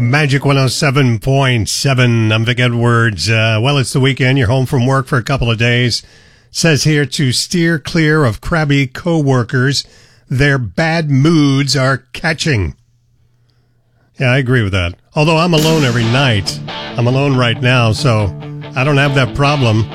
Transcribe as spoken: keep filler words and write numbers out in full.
Magic one oh seven point seven. I'm Vic Edwards. Uh, well, it's the weekend. You're home from work for a couple of days. Says here to steer clear of crabby coworkers. Their bad moods are catching. Yeah, I agree with that. Although I'm alone every night. I'm alone right now, so I don't have that problem.